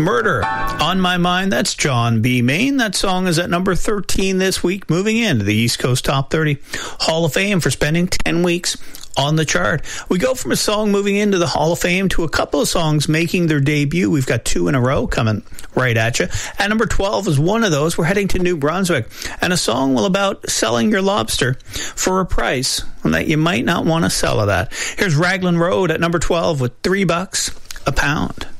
Murder on My Mind. That's John B. Main. That song is at number 13 this week, moving into the East Coast Top 30 Hall of Fame for spending 10 weeks on the chart. We go from a song moving into the Hall of Fame to a couple of songs making their debut. We've got two in a row coming right at you. At number 12 is one of those. We're heading to New Brunswick, and a song all about selling your lobster for a price that you might not want to sell at that. Here's Raglan Road at number 12 with $3 a pound.